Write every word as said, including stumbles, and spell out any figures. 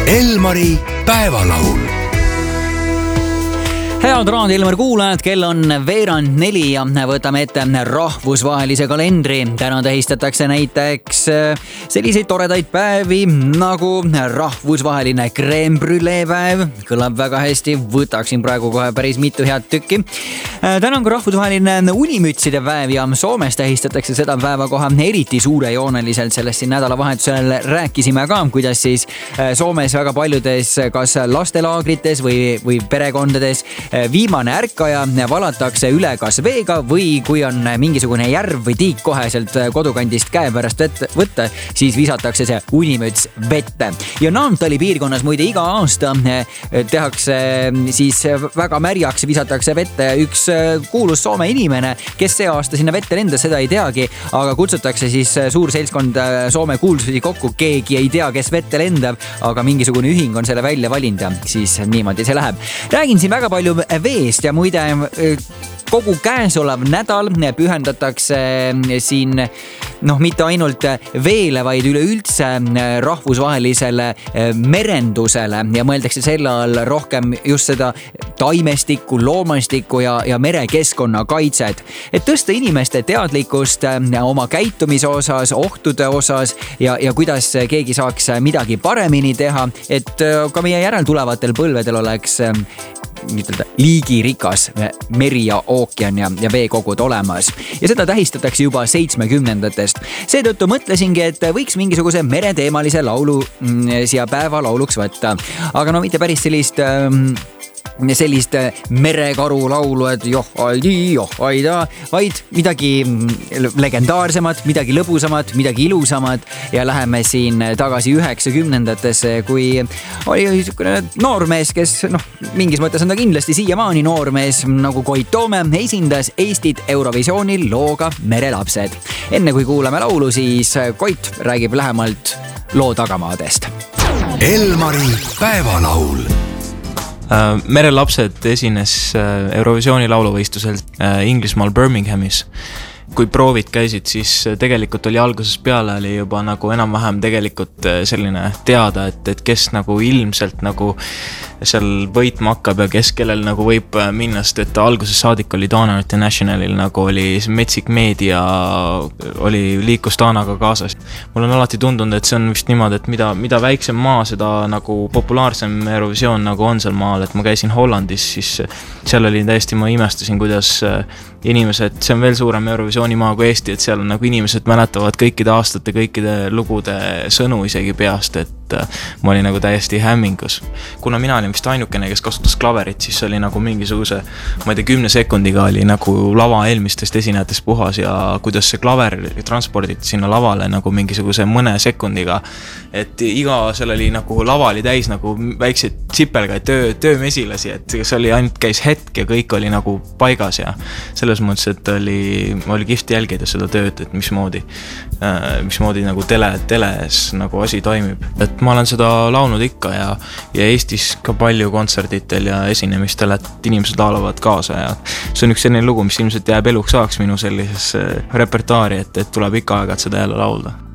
Elmari päevalaul. Head Raadio Elmar kuulajad, kell on veerand neli ja võtame ette rahvusvahelise kalendri. Täna tähistatakse näiteks selliseid toredaid päevi nagu rahvusvaheline crème brûlée päev. Kõlab väga hästi, võtaksin praegu kohe päris mitu head tükki. Täna on ka rahvusvaheline unimütside päev ja Soomes tähistatakse seda päeva kohe eriti suurejooneliselt. Sellest siin nädalavahetusel rääkisime ka, kuidas siis Soomes väga paljudes kas lastelaagrites või, või perekondades viimane ärkaja valatakse üle kas veega või kui on mingisugune järv või tiik koheselt kodukandist käe pärast vett võtta, siis visatakse see unimüts vette. Ja Naantali piirkonnas muide iga aasta tehakse siis väga märjaks, visatakse vette üks kuulus Soome inimene, kes see aasta sinna vette lendas, seda ei teagi, aga kutsutakse siis suur seltskond Soome kuulsusi kokku, keegi ei tea, kes vette lendab, aga mingisugune ühing on selle välja valinda, siis niimoodi see läheb. Räägin siin väga palju veest ja muide kogu käesolev nädal pühendatakse siin noh, mitte ainult veele, vaid üleüldse rahvusvahelisele merendusele ja mõeldakse selle all rohkem just seda taimestikku, loomastikku ja, ja merekeskkonna kaitset. Et tõsta inimeste teadlikkust oma käitumise osas, ohtude osas ja, ja kuidas keegi saaks midagi paremini teha, et ka meie järeltulevatel põlvedel oleks liigirikas meri ja ookean ja, ja veekogud olemas. Ja seda tähistatakse juba seitsmekümnendatest. Seetõttu mõtlesingi, et võiks mingisuguse mereteemalise laulu siia päevalauluks võtta. Aga no mitte päris sellist... Ähm, sellist merekaru laulu, et joh, aidi, joh, aida, vaid midagi legendaarsemat, midagi lõbusamat, midagi ilusamat ja läheme siin tagasi üheksakümnendatesse, kui oli noormees, kes noh, mingis mõttes on ta kindlasti siiamaani noormees, nagu Koit Toome esindas Eestit Eurovisioonil looga Merelapsed. Enne kui kuulame laulu, siis Koit räägib lähemalt loo tagamaadest. Elmari päevalaul. Merelapsed esines Eurovisiooni lauluvõistlusel Inglismaal Birminghamis. Kui proovid käisid, siis tegelikult oli alguses peale oli juba nagu enam-vähem tegelikult selline teada, et, et kes nagu ilmselt nagu seal võitma hakkab ja kes kellel nagu võib minna, sest et alguses saadik oli Dana Internationalil nagu oli metsik meedia, oli liikus Danaga kaasas. Mul on alati tundunud, et see on vist niimoodi, et mida, mida väiksem maa, seda nagu populaarsem Eurovisioon nagu on seal maal, et ma käisin Hollandis, siis seal oli täiesti, ma imestasin, kuidas inimesed, see on veel suurem Eurovisiooni maa kui Eesti, et seal on nagu inimesed mäletavad kõikide aastate, kõikide lugude sõnu isegi peast, et ma olin nagu täiesti hämmingus. Kuna mina olin vist ainukene, kes kasutas klaverit, siis oli nagu mingisuguse, ma ei tea, kümne sekundiga oli nagu lava eelmistest esinejatest puhas ja kuidas see klaver transporditi sinna lavale nagu mingisuguse mõne sekundiga, et iga seal oli nagu lava oli täis nagu väikseid tsipelgaid töö, töömesilasi, et see oli ainult käis hetk ja kõik oli nagu paigas ja selles mõttes, et oli, oli kihvt jälgida seda tööd, et mismoodi, äh, mismoodi nagu tele, teles nagu asi toimib. Et ma olen seda laulnud ikka ja, ja Eestis ka palju kontserditel ja esinemistel, et inimesed laulavad kaasa ja see on üks selline lugu, mis ilmselt jääb eluks saaks minu sellises repertuaari, et, et tuleb ikka aega, et seda jälle laulda.